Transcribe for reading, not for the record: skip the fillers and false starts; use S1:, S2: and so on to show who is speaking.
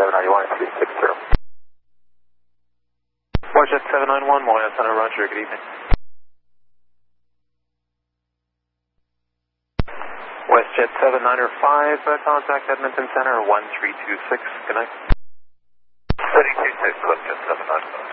S1: 791-360.
S2: WestJet 791, Moya Center, Roger, good evening. WestJet 795, contact Edmonton Center, 1326, good night.
S1: 3026, WestJet 795.